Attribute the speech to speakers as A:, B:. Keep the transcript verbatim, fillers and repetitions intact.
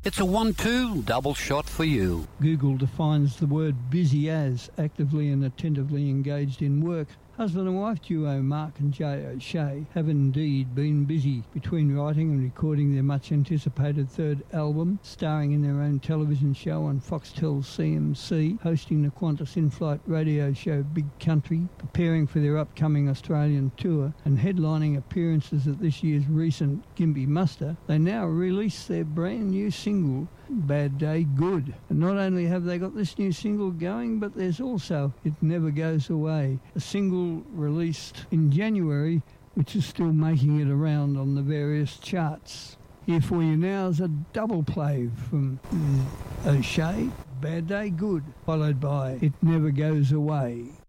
A: It's a one two double shot for you.
B: Google defines the word busy as actively and attentively engaged in work. Husband and wife duo Mark and Jay O'Shea have indeed been busy between writing and recording their much-anticipated third album, starring in their own television show on Foxtel's C M C, hosting the Qantas in-flight radio show Big Country, preparing for their upcoming Australian tour, and headlining appearances at this year's recent Gympie Muster. They now release their brand new single, Bad Day Good. And not only have they got this new single going, but there's also It Never Goes Away, a single released in January, which is still making it around on the various charts. Here for you now is a double play from O'Shea, Bad Day Good, followed by It Never Goes Away.